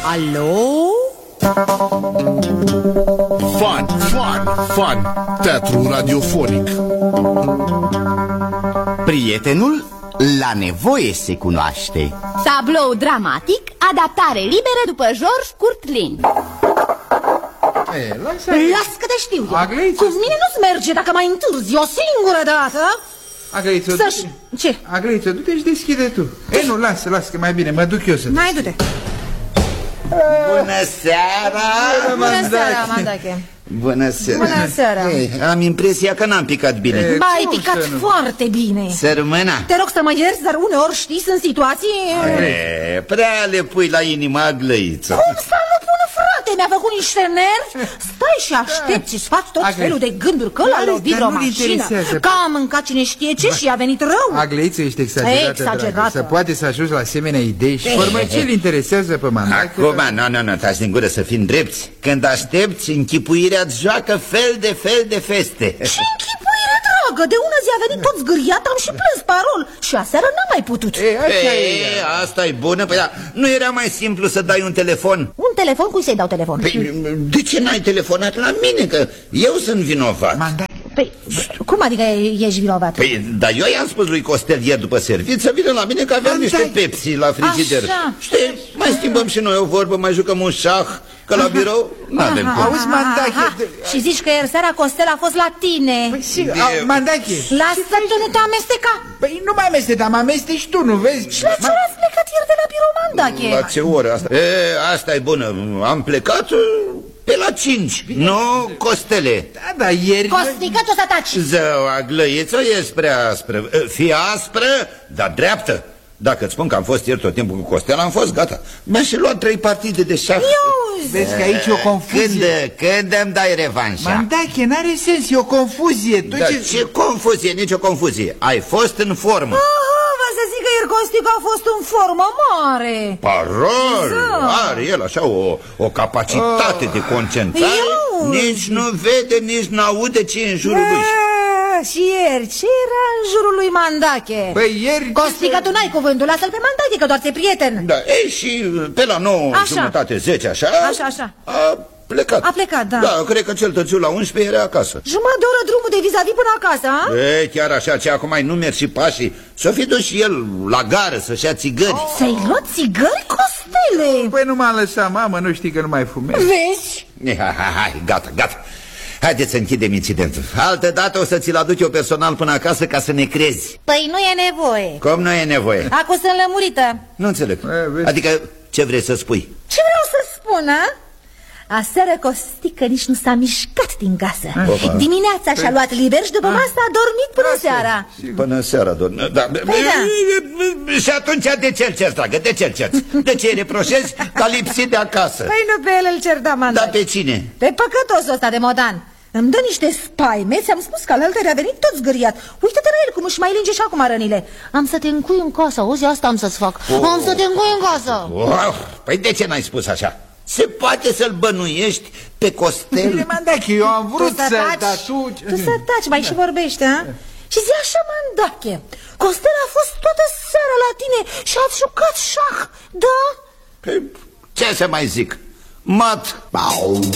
Alo? Fun. Teatru radiofonic. Prietenul la nevoie se cunoaște. Tablou dramatic, adaptare liberă după George Courtland. Las că te știu eu. Cu mine nu-ți merge dacă mai întârzi o singură dată. Agleiță, ce? Agleiță, du-te și deschide tu. Nu, lasă, că mai bine, mă duc eu să... Mai du-te. Bună seara! Bună seara, Mandache. Bună seara. Bună seara. Am impresia că n-am picat bine. Ba, ai picat foarte bine. Să rămână. Te rog să mă ierți, dar uneori știi, sunt situații... Prea le pui la inimă, Aglăiță. Cum să nu pun, frate? Mi-a făcut niște nervi. Stai și aștepți și-ți faci tot felul de gânduri. Că l-a lovit vreo mașină, că a mâncat cine știe ce și a venit rău. Aglăiță, ești exagerată. Să poate să ajungi la asemenea idei și formă ce-l interesează pe Mandache. Acum, nu, taci din gură să fim drepți. Când aștepți, închipuirea-ți joacă fel de feste. Și închipuire, dragă, de una zi a venit tot zgâriat, am și plâns parol. Și aseară n-am mai putut. Asta e bună, păi da, nu era mai simplu să dai un telefon? Un telefon? Cui să-i dau telefon? Păi, de ce n-ai telefonat la mine, că eu sunt vinovat? Păi, cum adică ești vinovat? Păi, dar eu i-am spus lui Costel ieri după serviciu să vină la mine că aveam niște Pepsi la frigider. Știi, mai schimbăm și noi o vorbă, mai jucăm un șah, că la birou n-avem cum. Auzi, Mandache... Și zici că ieri seara Costel a fost la tine. Păi, Mandache... Lasă, tu nu te amesteca. Păi nu mă amestec, dar mă amesteci tu, nu vezi? Și la ce ora ați plecat ieri de la birou, Mandache? La ce oră asta? Asta e bună, am plecat... pe la 5, nu, Costele. Da, ieri... Costică, tu să taci. Zău, Aglăiță, ești prea aspră. Fii aspră, dar dreaptă. Dacă îți spun că am fost ieri tot timpul cu Costel, am fost gata. Mi-a și luat 3 partide de șah. Vezi că aici e o confuzie. Când îmi dai revanșa? Mandache, n-are sens, e o confuzie. Ce confuzie, nicio confuzie. Ai fost în formă. Va să zic că ieri Costică a fost în formă mare. Parol, are el așa o capacitate de concentrare. Nici nu vede, nici n-aude ce e în jurul lui. Și ieri, ce era în jurul lui Mandache? Păi ieri... Costică, tu n-ai cuvântul, lasă-l pe Mandache, că doar ți-e prieten. Da, și pe la 9, jumătate, 10, așa. A plecat. A plecat, da. Da, cred că cel târziu la 11 era acasă. Jumătate de oră drumul de vis-a-vis până acasă, a? Chiar așa, ce acum ai numeri și pașii. S-o fi dus și el la gară să-și ia țigări. Să-i luat țigări, Costele? Păi nu m-a lăsat, mamă, nu știi că nu mai fumez. Vezi? Hai, gata. Haideți să închidem incidentul. Altă dată o să ți-l aduc eu personal până acasă ca să ne crezi. Păi nu e nevoie. Cum nu e nevoie? Acum sunt lămurită. Nu înțeleg. Adică ce vrei să spui? Ce vreau să spun, a? Aseară Costică nici nu s-a mișcat din casă. Dimineața și-a luat liber și după masă a dormit până seara. Până seara dormit. Și atunci de ce-l cerți, dragă? De ce-l cerți? De ce îi reproșezi că a lipsit de acasă? Păi nu pe el îl cer, da, Mandache. Dar pe cine? Pe păcătosul ăsta de modan. Îmi dă niște spaime, ți-am spus că alaltări a venit tot zgâriat. Uită-te la el cum își mai linge și acum rănile. Am să te încui în casă, auzi, asta am să-ți fac. Am să te încui în casă. Păi de ce n-ai spus așa? Se poate să-l bănuiești pe Costel? Bine, Mandache, eu am vrut să... Tu să taci, mai și vorbește, a? Și zi așa, Mandache, Costel a fost toată seara la tine și ați jucat șah, da? Păi, ce să mai zic? Mat!